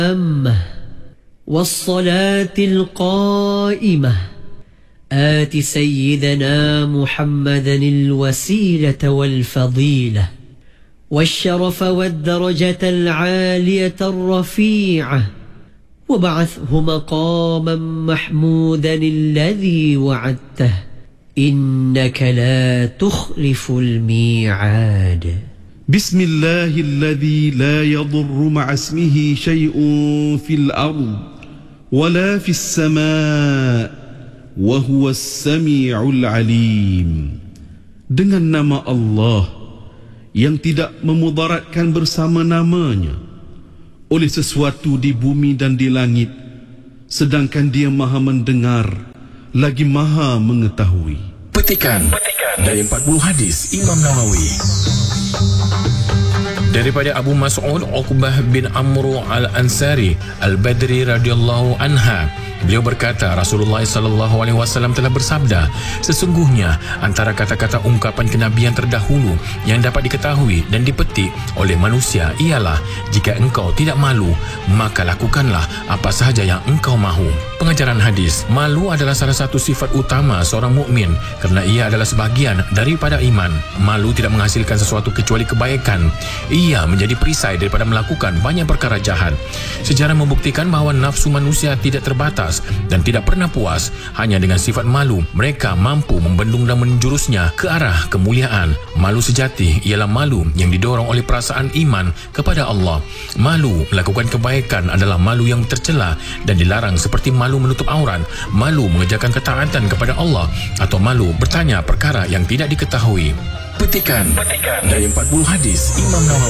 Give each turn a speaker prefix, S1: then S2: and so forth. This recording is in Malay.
S1: والصلاة القائمة آت سيدنا محمدا الوسيلة والفضيلة والشرف والدرجة العالية الرفيعة وبعثه مقاما محمودا الذي وعدته إنك لا تخلف الميعاد.
S2: بسم الله الذي لا يضر مع اسمه شيء في الأرض ولا في السماء وهو السميع العليم. Dengan nama Allah yang tidak memudaratkan bersama namanya oleh sesuatu di bumi dan di langit, sedangkan Dia Maha mendengar lagi Maha mengetahui.
S3: Petikan dari 40 hadis Imam Nawawi. Daripada Abu Mas'ud Uqbah bin Amru al-Ansari al-Badri radhiyallahu anha, beliau berkata, Rasulullah SAW telah bersabda, sesungguhnya antara kata-kata ungkapan kenabian terdahulu yang dapat diketahui dan dipetik oleh manusia ialah, jika engkau tidak malu, maka lakukanlah apa sahaja yang engkau mahu. Pengajaran hadis, malu adalah salah satu sifat utama seorang mukmin kerana ia adalah sebahagian daripada iman. Malu tidak menghasilkan sesuatu kecuali kebaikan. Ia menjadi perisai daripada melakukan banyak perkara jahat. Sejarah membuktikan bahawa nafsu manusia tidak terbatas dan tidak pernah puas. Hanya dengan sifat malu, mereka mampu membendung dan menjurusnya ke arah kemuliaan. Malu sejati ialah malu yang didorong oleh perasaan iman kepada Allah. Malu melakukan kebaikan adalah malu yang tercela dan dilarang, seperti malu menutup aurat, malu mengerjakan ketaatan kepada Allah, atau malu bertanya perkara yang tidak diketahui. Petikan dari 40 hadis Imam Nawawi.